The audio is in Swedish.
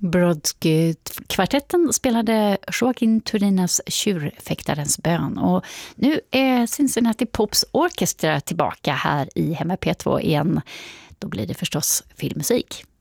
Brodsky-kvartetten spelade Joaquin Turinas Tjurfäktarens bön. Och nu är Cincinnati Pops Orchestra tillbaka här i Hemma P2 igen. Då blir det förstås filmmusik.